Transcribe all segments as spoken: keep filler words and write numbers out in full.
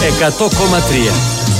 εκατό κόμμα τρία.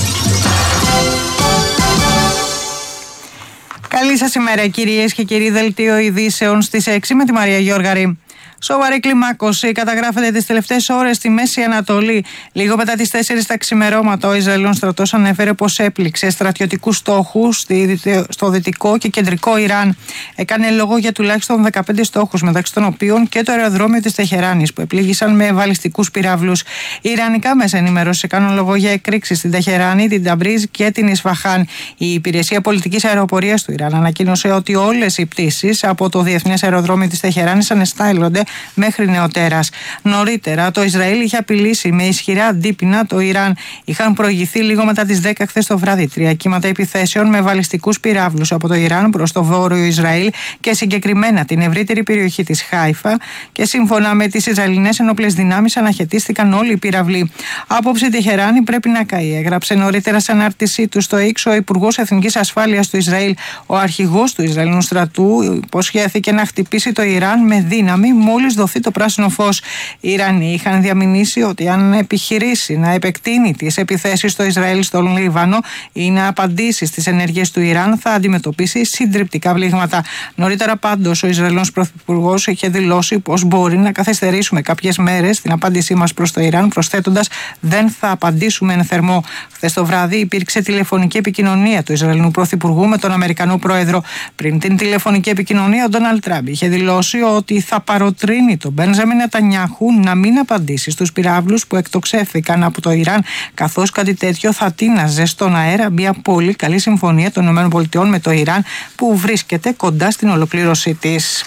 Καλή σας ημέρα, κυρίες και κύριοι. Δελτίο ειδήσεων στις έξι με τη Μαρία Γιώργαρη. Σοβαρή κλιμάκωση καταγράφεται τις τελευταίες ώρες στη Μέση Ανατολή. Λίγο μετά τις τέσσερις τα ξημερώματα, ο Ισραηλινός στρατός ανέφερε πως έπληξε στρατιωτικούς στόχους στο δυτικό και κεντρικό Ιράν. Έκανε λόγο για τουλάχιστον δεκαπέντε στόχους, μεταξύ των οποίων και το αεροδρόμιο της Τεχεράνης, που επλήγησαν με βαλιστικούς πυράβλους. Οι ιρανικά μέσα ενημέρωση έκαναν λόγο για εκρήξεις στην Τεχεράνη, την Ταμπρίζ και την Ισφαχάν. Η Υπηρεσία Πολιτικής Αεροπορίας του Ιράν ανακοίνωσε ότι όλες οι πτήσεις από το Διεθνές Αεροδρόμιο της Τεχεράνης ανεστάλλονται μέχρι νεοτέρας. Νωρίτερα, το Ισραήλ είχε απειλήσει με ισχυρά αντίπεινα το Ιράν. Είχαν προηγηθεί λίγο μετά τις δέκα χθες το βράδυ τρία κύματα επιθέσεων με βαλιστικούς πυράβλους από το Ιράν προς το βόρειο Ισραήλ και συγκεκριμένα την ευρύτερη περιοχή της Χάιφα. Και σύμφωνα με τις Ισραηλινές ενόπλες δυνάμεις, αναχαιτίστηκαν όλοι οι πυραυλοί. Απόψε Τεχεράνη πρέπει να καεί, έγραψε νωρίτερα σε ανάρτησή του στο X ο Υπουργός Εθνικής Ασφάλειας του Ισραήλ. Ο αρχηγός του Ισραηλινού στρατού υποσχέθηκε να χτυπήσει το Ιράν με δύναμη μόλις δοθεί το πράσινο φως. Οι Ιρανοί είχαν διαμηνήσει ότι αν επιχειρήσει να επεκτείνει τις επιθέσεις στο Ισραήλ στον Λίβανο ή να απαντήσει στις ενέργειες του Ιράν, θα αντιμετωπίσει συντριπτικά πλήγματα. Νωρίτερα, πάντως, ο Ισραηλινός Πρωθυπουργός είχε δηλώσει πως μπορεί να καθυστερήσουμε κάποιες μέρες την απάντησή μας προς το Ιράν, προσθέτοντας «δεν θα απαντήσουμε εν θερμό». Χθες το βράδυ υπήρξε τηλεφωνική επικοινωνία του Ισραηλινού Πρωθυπουργού με τον Αμερικανό Πρόεδρο. Πριν την τηλεφωνική επικοινωνία, ο Ντόναλντ Τραμπ είχε δηλώσει ότι θα παροτρύνει τον Μπένζαμιν Νετανιάχου να μην απαντήσει στους πυράβλους που εκτοξεύθηκαν από το Ιράν, καθώς κάτι τέτοιο θα τίναζε στον αέρα μια πολύ καλή συμφωνία των ΗΠΑ με το Ιράν, που βρίσκεται κοντά στην ολοκλήρωσή της.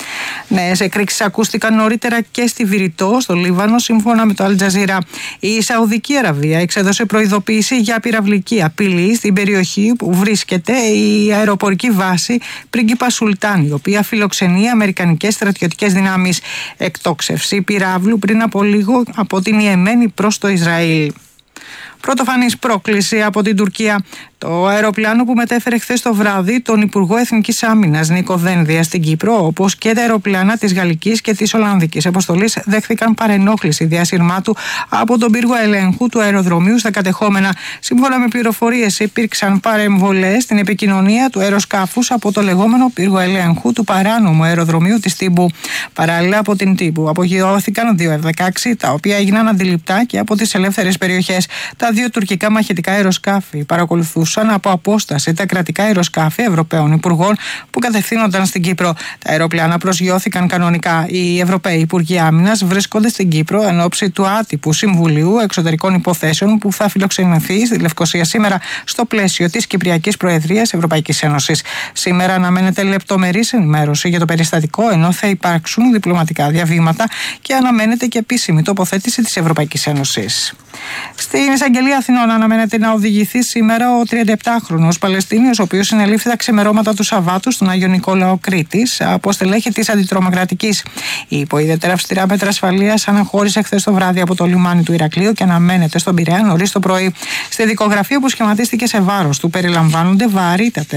Νέες εκρήξεις ακούστηκαν νωρίτερα και στη Βηρητό, στο Λίβανο, σύμφωνα με το Αλ Τζαζίρα. Η Σαουδική Αραβία εξέδωσε προειδοποίηση για πυραυλική απειλή στην περιοχή που βρίσκεται η αεροπορική βάση Πρίγκιπα Σουλτάν, η οποία φιλοξενεί αμερικανικές στρατιωτικές δυνάμεις. Εκτόξευση πυράβλου πριν από λίγο από την Ιεμένη προς το Ισραήλ. Πρωτοφανής πρόκληση από την Τουρκία. Το αεροπλάνο που μετέφερε χθες το βράδυ τον Υπουργό Εθνικής Άμυνας Νίκο Δένδια στην Κύπρο, όπως και τα αεροπλάνα της Γαλλικής και της Ολλανδικής αποστολής, δέχθηκαν παρενόχληση διασυρμάτου από τον πύργο ελέγχου του αεροδρομίου στα κατεχόμενα. Σύμφωνα με πληροφορίες, υπήρξαν παρεμβολές στην επικοινωνία του αεροσκάφους από το λεγόμενο πύργο ελέγχου του παράνομου αεροδρομίου της Τύμπου. Παράλληλα, από την Τύμπου απογειώθηκαν δύο εφ δεκαέξι, τα οποία έγιναν αντιληπτά και από τις ελεύθερες περιοχές. Τα δύο τουρκικά μαχητικά αεροσκάφη παρακολουθούσαν από απόσταση τα κρατικά αεροσκάφη Ευρωπαίων Υπουργών που κατευθύνονταν στην Κύπρο. Τα αεροπλάνα προσγειώθηκαν κανονικά. Οι Ευρωπαίοι Υπουργοί Άμυνας βρίσκονται στην Κύπρο εν ώψη του άτυπου Συμβουλίου Εξωτερικών Υποθέσεων που θα φιλοξενηθεί στη Λευκοσία σήμερα στο πλαίσιο της Κυπριακής Προεδρίας Ευρωπαϊκής Ένωσης. Σήμερα αναμένεται λεπτομερής ενημέρωση για το περιστατικό, ενώ θα υπάρξουν διπλωματικά διαβήματα και αναμένεται και επίσημη τοποθέτηση της Ευρωπαϊκής Ένωσης. Στην Εισαγγελία Αθηνών αναμένεται να οδηγηθεί σήμερα ο τριανταεπτάχρονος Παλαιστίνιος, ο οποίος συνελήφθη τα ξημερώματα του Σαββάτου στον Άγιο Νικόλαο Κρήτης από στελέχη της αντιτρομοκρατικής. Η υποϊδετέρα αυστηρά μέτρα ασφαλείας αναχώρησε χθες το βράδυ από το λιμάνι του Ηρακλείου και αναμένεται στον Πειραιά νωρίς το πρωί. Στη δικογραφία που σχηματίστηκε σε βάρος του περιλαμβάνονται βαρύτατες